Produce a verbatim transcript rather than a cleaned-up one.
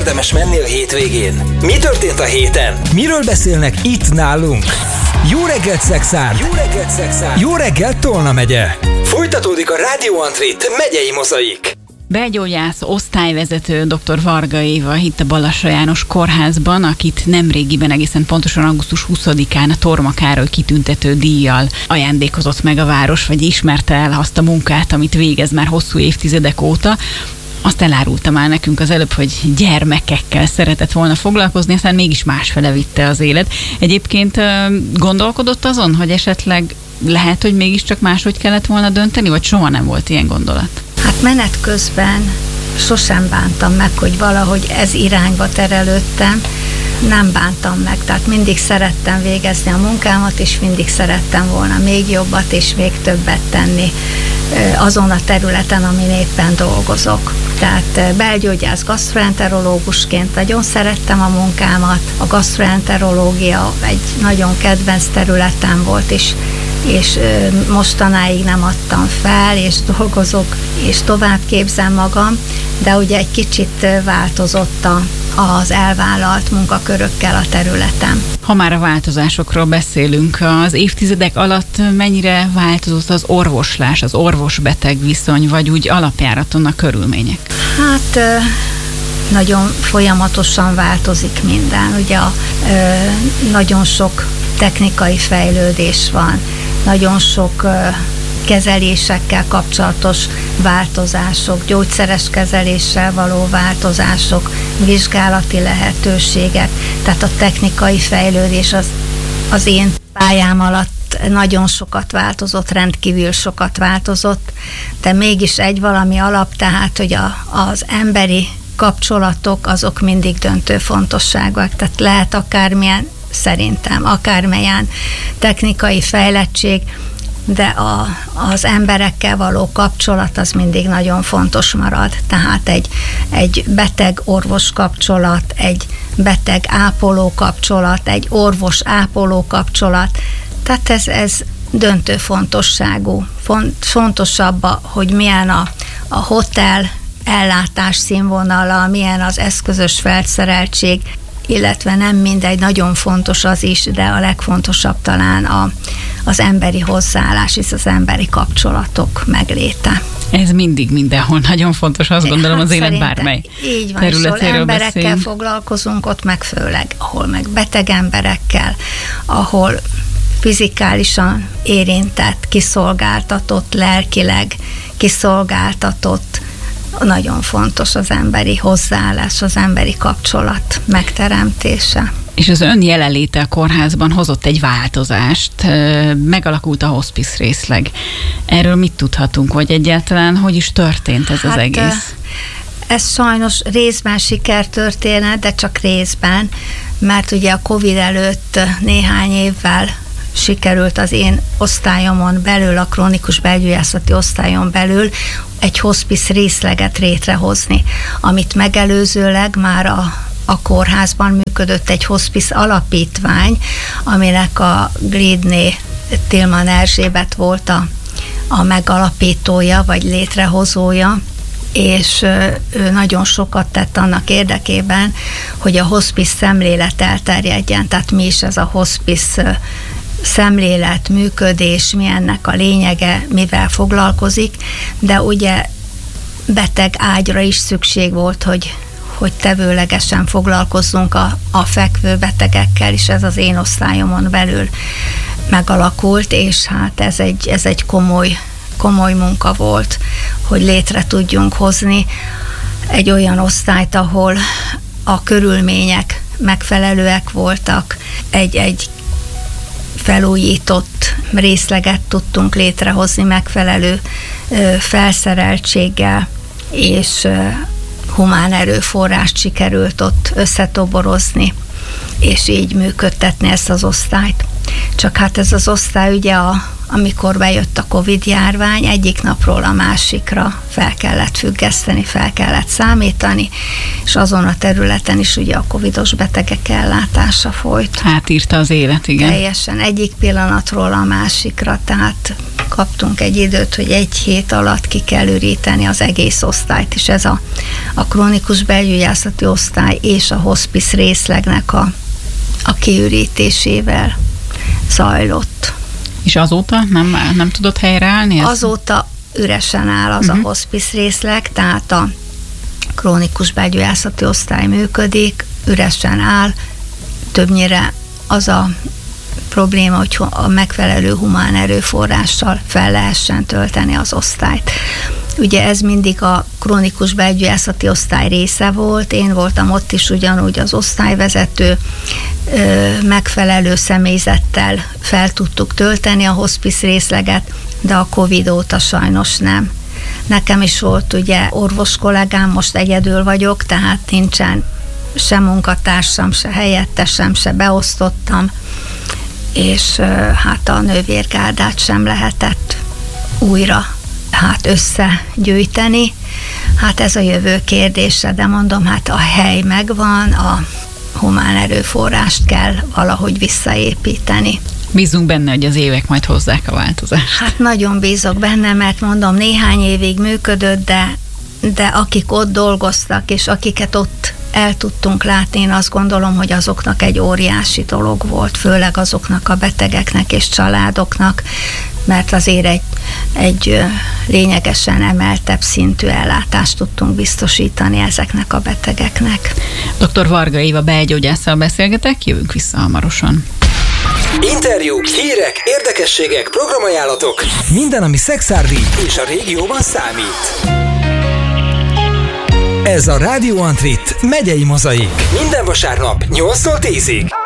érdemes menni a hétvégén? Mi történt a héten? Miről beszélnek itt nálunk? Jó reggelt, Szexárd! Jó reggelt, Szexárd! Jó reggelt, Tolna megye! Folytatódik a Rádió Antrit megyei mozaik. Belgyógyász osztályvezető dr. Varga Éva itt a Balassa János Kórházban, akit nemrégiben, egészen pontosan augusztus huszadikán a Torma Károly kitüntető díjjal ajándékozott meg a város, vagy ismerte el azt a munkát, amit végez már hosszú évtizedek óta. Azt elárulta már nekünk az előbb, hogy gyermekekkel szeretett volna foglalkozni, aztán mégis másfele vitte az élet. Egyébként gondolkodott azon, hogy esetleg lehet, hogy mégiscsak máshogy kellett volna dönteni, vagy soha nem volt ilyen gondolat? Hát menet közben sosem bántam meg, hogy valahogy ez irányba terelődtem, nem bántam meg, tehát mindig szerettem végezni a munkámat, és mindig szerettem volna még jobbat és még többet tenni azon a területen, amin éppen dolgozok. Tehát belgyógyász gasztroenterológusként nagyon szerettem a munkámat, a gasztroenterológia egy nagyon kedvenc területem volt, és és mostanáig nem adtam fel, és dolgozok, és tovább képzem magam, de ugye egy kicsit változott a, az elvállalt munkakörökkel a területem. Ha már a változásokról beszélünk, az évtizedek alatt mennyire változott az orvoslás, az orvos-beteg viszony, vagy úgy alapjáraton a körülmények? Hát nagyon folyamatosan változik minden. Ugye a, nagyon sok technikai fejlődés van, nagyon sok uh, kezelésekkel kapcsolatos változások, gyógyszeres kezeléssel való változások, vizsgálati lehetőségek, tehát a technikai fejlődés az, az én pályám alatt nagyon sokat változott, rendkívül sokat változott, de mégis egy valami alap, tehát hogy a, az emberi kapcsolatok azok mindig döntő fontosságúak, tehát lehet akármilyen, szerintem akármelyen technikai fejlettség, de a, az emberekkel való kapcsolat az mindig nagyon fontos marad. Tehát egy, egy beteg-orvos kapcsolat, egy beteg-ápoló kapcsolat, egy orvos-ápoló kapcsolat, tehát ez, ez döntő fontosságú. Fontosabb, hogy milyen a, a hotel ellátás színvonala, milyen az eszközös felszereltség, illetve nem mindegy, nagyon fontos az is, de a legfontosabb talán a, az emberi hozzáállás és az emberi kapcsolatok megléte. Ez mindig mindenhol nagyon fontos, azt gondolom, hát az élet bármely így van, területéről és ahol emberekkel beszélünk. foglalkozunk, ott meg főleg, ahol meg beteg emberekkel, ahol fizikálisan érintett, kiszolgáltatott, lelkileg kiszolgáltatott, nagyon fontos az emberi hozzáállás, az emberi kapcsolat megteremtése. És az ön jelenléte a kórházban hozott egy változást, megalakult a hospice részleg. Erről mit tudhatunk, vagy egyáltalán hogy is történt ez hát, az egész? Ez sajnos részben sikertörténet, de csak részben, mert ugye a Covid előtt néhány évvel sikerült az én osztályomon belül, a krónikus belgyógyászati osztályon belül egy hospice részleget létrehozni, amit megelőzőleg már a, a kórházban működött egy hospice alapítvány, aminek a Glidné Tilman Erzsébet volt a, a megalapítója, vagy létrehozója, és ő nagyon sokat tett annak érdekében, hogy a hospice szemlélet elterjedjen, tehát mi is ez a hospice szemlélet, működés, mi ennek a lényege, mivel foglalkozik, de ugye beteg ágyra is szükség volt, hogy, hogy tevőlegesen foglalkozzunk a, a fekvő betegekkel, és ez az én osztályomon belül megalakult, és hát ez egy, ez egy komoly, komoly munka volt, hogy létre tudjunk hozni egy olyan osztályt, ahol a körülmények megfelelőek voltak, egy, egy felújított részleget tudtunk létrehozni megfelelő ö, felszereltséggel, és ö, humán erőforrást sikerült ott összetoborozni, és így működtetni ezt az osztályt. Csak hát ez az osztály ugye, a, amikor bejött a Covid-járvány, egyik napról a másikra fel kellett függeszteni, fel kellett számítani, és azon a területen is ugye a covidos betegek ellátása folyt. Hát írta az élet, igen. Teljesen egyik pillanatról a másikra, tehát kaptunk egy időt, hogy egy hét alatt ki kell üríteni az egész osztályt, és ez a, a krónikus belgyógyászati osztály és a hospice részlegnek a, a kiürítésével zajlott. És azóta nem, nem tudott helyreállni? Ezt? Azóta üresen áll az uh-huh. a hospice részleg, tehát a krónikus belgyógyászati osztály működik, üresen áll, többnyire az a probléma, hogy a megfelelő humán erőforrással fel lehessen tölteni az osztályt. Ugye ez mindig a krónikus belgyógyászati osztály része volt, én voltam ott is ugyanúgy az osztályvezető, megfelelő személyzettel fel tudtuk tölteni a hospice részleget, de a Covid óta sajnos nem. Nekem is volt ugye orvos kollégám, most egyedül vagyok, tehát nincsen se munkatársam, se helyettesem, se beosztottam, és hát a nővérgárdát sem lehetett újra hát összegyűjteni. Hát ez a jövő kérdése, de mondom, hát a hely megvan, a humán erőforrást kell valahogy visszaépíteni. Bízunk benne, hogy az évek majd hozzák a változást. Hát nagyon bízok benne, mert mondom, néhány évig működött, de, de akik ott dolgoztak, és akiket ott el tudtunk látni, én azt gondolom, hogy azoknak egy óriási dolog volt, főleg azoknak a betegeknek és családoknak, mert azért egy, egy lényegesen emeltebb szintű ellátást tudtunk biztosítani ezeknek a betegeknek. doktor Varga Éva belgyógyásszal beszélgetek, jövünk vissza hamarosan. Interjúk, hírek, érdekességek, programajánlatok, minden, ami szexárdi és a régióban számít. Ez a Radio Antrit megyei mozaik. Minden vasárnap nyolctól tízig.